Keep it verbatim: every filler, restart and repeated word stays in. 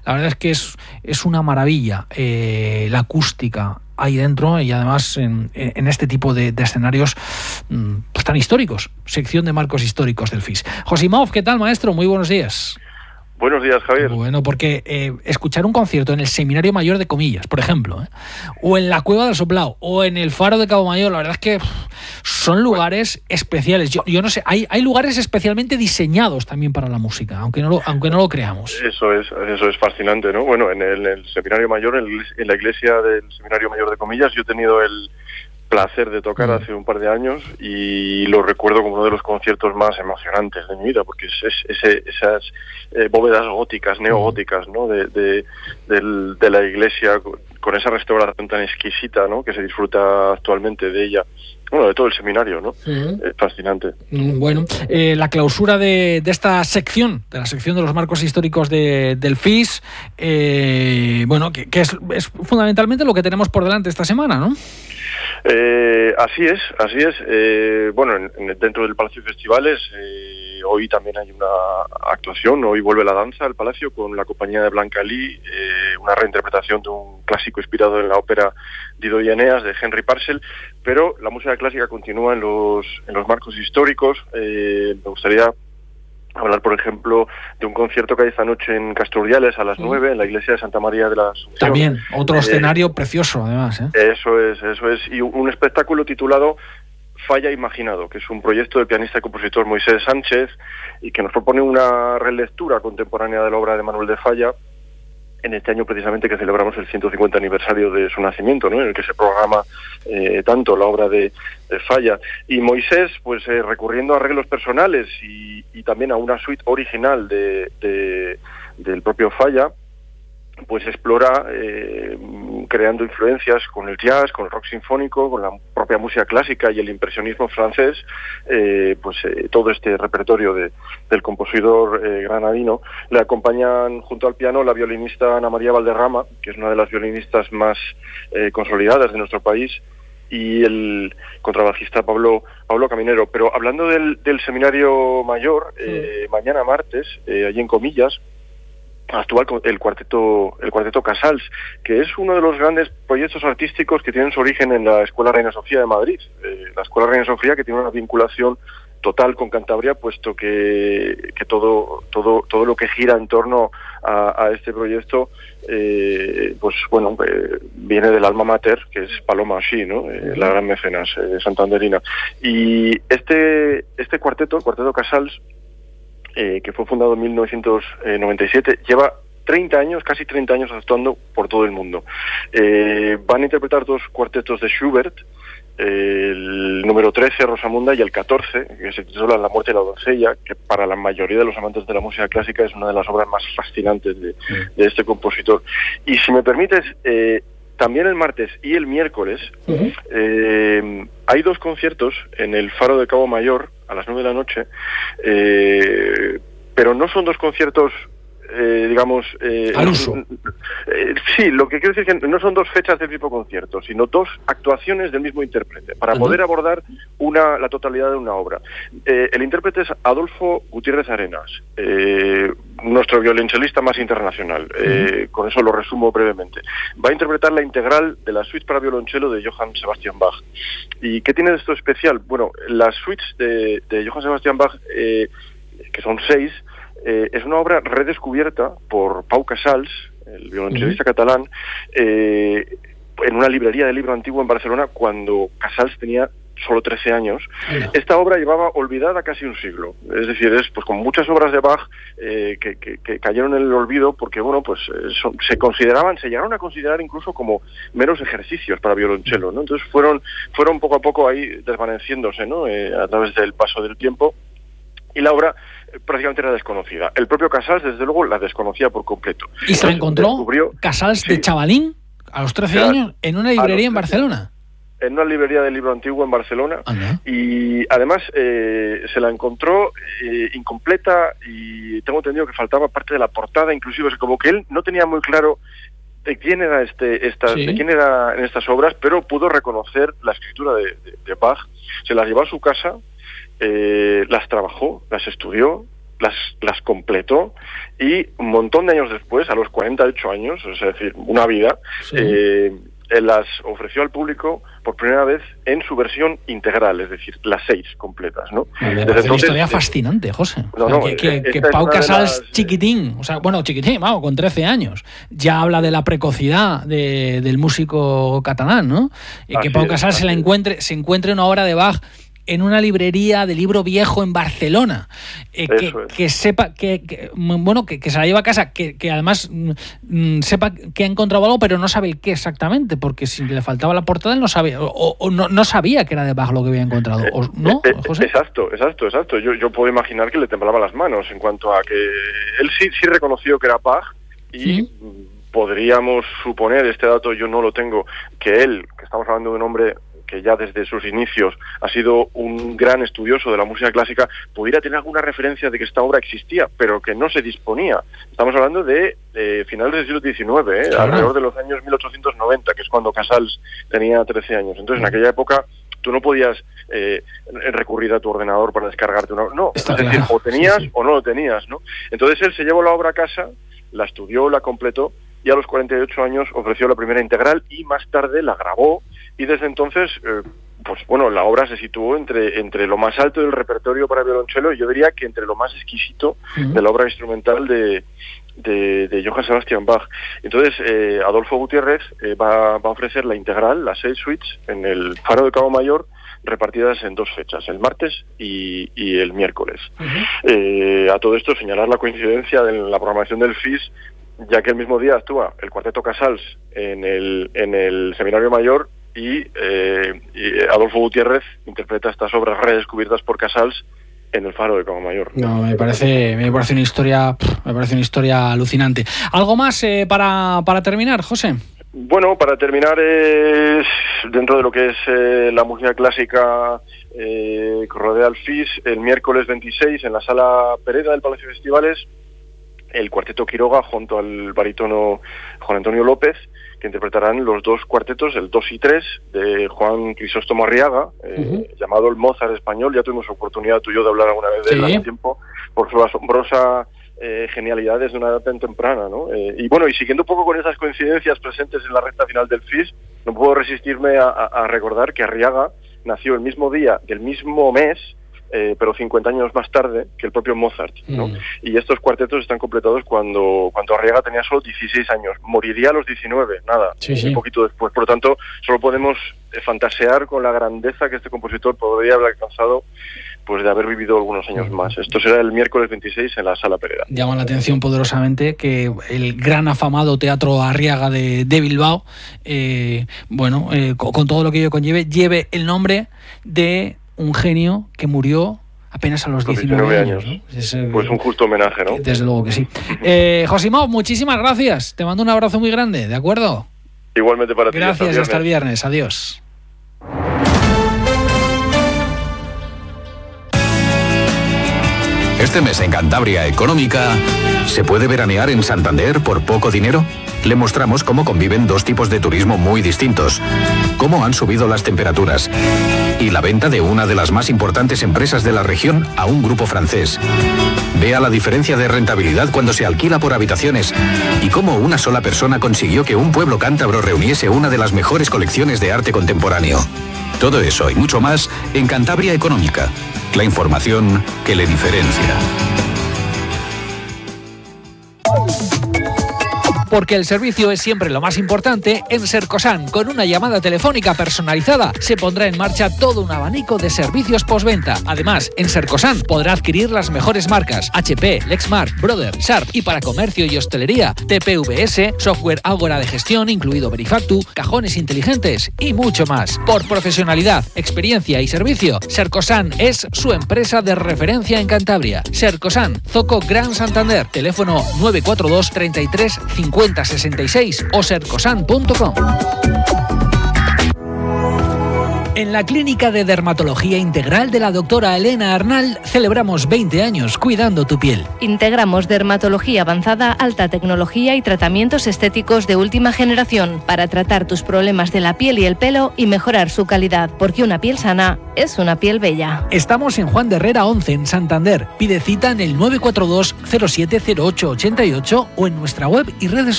La verdad es que es, es una maravilla eh, la acústica ahí dentro y además en, en este tipo de, de escenarios pues, tan históricos. Sección de marcos históricos del F I S. Josimov, ¿qué tal, maestro? Muy buenos días. Buenos días, Javier. Bueno, porque eh, escuchar un concierto en el Seminario Mayor de Comillas, por ejemplo, ¿eh? o en la Cueva del Soplao, o en el Faro de Cabo Mayor, la verdad es que pff, son lugares especiales. Yo, yo no sé, hay, hay lugares especialmente diseñados también para la música, aunque no lo, aunque no lo creamos. Eso es, eso es fascinante, ¿no? Bueno, en el, el Seminario Mayor, en, el, en la iglesia del Seminario Mayor de Comillas, yo he tenido el placer de tocar hace un par de años y lo recuerdo como uno de los conciertos más emocionantes de mi vida, porque es, es, es esas eh, bóvedas góticas, neogóticas, ¿no? De, de, de, de la iglesia, con esa restauración tan exquisita, ¿no? Que se disfruta actualmente de ella. Bueno, de todo el seminario, ¿no? Uh-huh. Es fascinante. Bueno, eh, la clausura de, de esta sección, de la sección de los marcos históricos de, del F I S, eh, bueno, que, que es, es fundamentalmente lo que tenemos por delante esta semana, ¿no? Eh, así es, así es. Eh, bueno, en, en, dentro del Palacio de Festivales, eh, hoy también hay una actuación, hoy vuelve la danza al Palacio con la compañía de Blanca Lee, eh, una reinterpretación de un clásico inspirado en la ópera Dido y Eneas de Henry Purcell, pero la música clásica continúa en los, en los marcos históricos. Eh, me gustaría hablar, por ejemplo, de un concierto que hay esta noche en Casturdiales a las nueve, en la iglesia de Santa María de la Asunción. También, otro eh, escenario precioso, además. ¿eh? Eso es, eso es. Y un espectáculo titulado Falla Imaginado, que es un proyecto del pianista y compositor Moisés Sánchez, y que nos propone una relectura contemporánea de la obra de Manuel de Falla, en este año precisamente que celebramos el ciento cincuenta aniversario de su nacimiento, ¿no? En el que se programa eh, tanto la obra de, de Falla. Y Moisés, pues eh, recurriendo a arreglos personales y, y también a una suite original de, de, del propio Falla, pues explora eh, creando influencias con el jazz, con el rock sinfónico, con la propia música clásica y el impresionismo francés, eh, pues eh, todo este repertorio de, del compositor eh, granadino. Le acompañan junto al piano la violinista Ana María Valderrama, que es una de las violinistas más eh, consolidadas de nuestro país, y el contrabajista Pablo Pablo Caminero. Pero hablando del, del Seminario Mayor, eh, sí. mañana martes, eh, allí en Comillas, actúa el cuarteto el cuarteto Casals, que es uno de los grandes proyectos artísticos que tienen su origen en la Escuela Reina Sofía de Madrid. Eh, la Escuela Reina Sofía, que tiene una vinculación total con Cantabria, puesto que, que todo todo todo lo que gira en torno a, a este proyecto, eh, pues bueno, eh, viene del alma mater, que es Paloma Así, ¿no? Eh, la gran mecenas eh, santanderina. Y este este cuarteto, el cuarteto Casals, Eh, que fue fundado en mil novecientos noventa y siete, lleva treinta años, casi treinta años actuando por todo el mundo. Eh, van a interpretar dos cuartetos de Schubert, eh, el número trece, Rosamunda, y el catorce, que se titula La muerte de la doncella, que para la mayoría de los amantes de la música clásica es una de las obras más fascinantes de, de este compositor. Y si me permites, eh, también el martes y el miércoles uh-huh. eh, hay dos conciertos en el Faro de Cabo Mayor a las nueve de la noche, eh, pero no son dos conciertos, eh, digamos... Eh, al uso. Eh, sí, lo que quiero decir es que no son dos fechas del mismo concierto, sino dos actuaciones del mismo intérprete, para uh-huh. poder abordar una la totalidad de una obra. Eh, el intérprete es Adolfo Gutiérrez Arenas, eh, nuestro violonchelista más internacional. Eh, uh-huh. Con eso lo resumo brevemente. Va a interpretar la integral de la suite para violonchelo de Johann Sebastian Bach. ¿Y qué tiene de esto especial? Bueno, las suites de, de Johann Sebastian Bach, eh, que son seis, eh, es una obra redescubierta por Pau Casals, el violonchelista uh-huh. catalán, eh, en una librería de libro antiguo en Barcelona, cuando Casals tenía solo trece años. Uh-huh. Esta obra llevaba olvidada casi un siglo. Es decir, es pues como muchas obras de Bach eh, que, que, que cayeron en el olvido porque, bueno, pues eh, son, se consideraban, se llegaron a considerar incluso como meros ejercicios para violonchelo, ¿no? Entonces fueron fueron poco a poco ahí desvaneciéndose, ¿no? Eh, a través del paso del tiempo. Y la obra eh, prácticamente era desconocida. El propio Casals, desde luego, la desconocía por completo. ¿Y se la encontró descubrió, Casals sí, de chavalín, a los trece claro, años, en una librería en Barcelona? En una librería de libro antiguo en Barcelona. Uh-huh. Y además eh, se la encontró eh, incompleta, y tengo entendido que faltaba parte de la portada, inclusive, como que él no tenía muy claro de quién era este esta, ¿sí? de quién era en estas obras, pero pudo reconocer la escritura de, de, de Bach. Se las llevó a su casa, Eh, las trabajó, las estudió, las, las completó y un montón de años después, a los cuarenta y ocho años, es decir, una vida, sí. eh, las ofreció al público por primera vez en su versión integral, es decir, las seis completas, ¿no? Desde entonces, una historia fascinante, José. No, no, que que, que Pau Casals, las... chiquitín, o sea, bueno, chiquitín, vamos, con trece años, ya habla de la precocidad de, del músico catalán, ¿no? Y que Pau Casals se la encuentre, se encuentre una obra de Bach en una librería de libro viejo en Barcelona, eh, que, es. que sepa que, que bueno que, que se la lleva a casa, que, que además mm, sepa que ha encontrado algo, pero no sabe el qué exactamente, porque si le faltaba la portada él no sabía, o, o no, no sabía que era de Bach lo que había encontrado, o, ¿no, eh, José? Exacto, exacto, exacto. Yo, yo puedo imaginar que le temblaban las manos en cuanto a que él sí, sí reconoció que era Bach y ¿sí? podríamos suponer, este dato yo no lo tengo, que él, que estamos hablando de un hombre que ya desde sus inicios ha sido un gran estudioso de la música clásica, pudiera tener alguna referencia de que esta obra existía, pero que no se disponía. Estamos hablando de eh, finales del siglo diecinueve, ¿eh? alrededor de los años mil ochocientos noventa, que es cuando Casals tenía trece años. Entonces, en aquella época, tú no podías eh, recurrir a tu ordenador para descargarte una... No, Está es decir, claro. o tenías sí, sí. o no lo tenías, ¿no? Entonces, él se llevó la obra a casa, la estudió, la completó, y a los cuarenta y ocho años ofreció la primera integral y más tarde la grabó. Y desde entonces, eh, pues bueno, la obra se situó entre, entre lo más alto del repertorio para violonchelo y yo diría que entre lo más exquisito uh-huh. de la obra instrumental de, de, de Johann Sebastian Bach. Entonces, eh, Adolfo Gutiérrez eh, va, va a ofrecer la integral, las seis suites, en el Faro de Cabo Mayor, repartidas en dos fechas, el martes y, y el miércoles. Uh-huh. Eh, a todo esto, señalar la coincidencia de la programación del F I S, ya que el mismo día actúa el Cuarteto Casals en el, en el Seminario Mayor, Y, eh, y Adolfo Gutiérrez interpreta estas obras redescubiertas por Casals en el Faro de Cabo Mayor. No, me parece, me parece una historia, me parece una historia alucinante. ¿Algo más eh, para, para terminar, José? Bueno, para terminar, es dentro de lo que es eh, la música clásica eh, que rodea al F I S, el miércoles veintiséis en la Sala Pereda del Palacio de Festivales, el Cuarteto Quiroga junto al barítono Juan Antonio López, que interpretarán los dos cuartetos, el dos y tres, de Juan Crisóstomo Arriaga, eh, uh-huh. llamado el Mozart español. Ya tuvimos oportunidad tú y yo de hablar alguna vez de él hace tiempo, por su asombrosa eh, genialidad desde una edad tan temprana, ¿no? Eh, y bueno, y siguiendo un poco con esas coincidencias presentes en la recta final del F I S, no puedo resistirme a, a, a recordar que Arriaga nació el mismo día del mismo mes, Eh, pero cincuenta años más tarde que el propio Mozart, ¿no? Mm. Y estos cuartetos están completados cuando, cuando Arriaga tenía solo dieciséis años. Moriría a los diecinueve, nada, sí, sí. un poquito después. Por lo tanto, solo podemos fantasear con la grandeza que este compositor podría haber alcanzado pues de haber vivido algunos años mm. más. Esto será el miércoles veintiséis en la Sala Pereda. Llama la atención poderosamente que el gran afamado Teatro Arriaga de, de Bilbao, eh, bueno, eh, con, con todo lo que ello conlleve, lleve el nombre de un genio que murió apenas a los diecinueve años, ¿no? Es, eh, pues un justo homenaje, ¿no? Desde luego que sí. Eh, Josimao, muchísimas gracias. Te mando un abrazo muy grande, ¿de acuerdo? Igualmente para ti. Gracias, hasta el viernes. Adiós. Este mes en Cantabria Económica, ¿se puede veranear en Santander por poco dinero? Le mostramos cómo conviven dos tipos de turismo muy distintos, cómo han subido las temperaturas y la venta de una de las más importantes empresas de la región a un grupo francés. Vea la diferencia de rentabilidad cuando se alquila por habitaciones y cómo una sola persona consiguió que un pueblo cántabro reuniese una de las mejores colecciones de arte contemporáneo. Todo eso y mucho más en Cantabria Económica, la información que le diferencia. Porque el servicio es siempre lo más importante, en Sercosan, con una llamada telefónica personalizada, se pondrá en marcha todo un abanico de servicios postventa. Además, en Sercosan podrá adquirir las mejores marcas H P, Lexmark, Brother, Sharp y para comercio y hostelería, T P V S, software Ágora de gestión, incluido Verifactu, cajones inteligentes y mucho más. Por profesionalidad, experiencia y servicio, Sercosan es su empresa de referencia en Cantabria. Sercosan, Zoco Gran Santander, teléfono nueve cuatro dos, treinta y tres, cincuenta sesenta y seis o sercosan punto com. En la Clínica de Dermatología Integral de la doctora Elena Arnal celebramos veinte años cuidando tu piel. Integramos dermatología avanzada, alta tecnología y tratamientos estéticos de última generación para tratar tus problemas de la piel y el pelo y mejorar su calidad, porque una piel sana es una piel bella. Estamos en Juan de Herrera once en Santander. Pide cita en el nueve cuatro dos cero siete cero ocho ocho ocho o en nuestra web y redes sociales.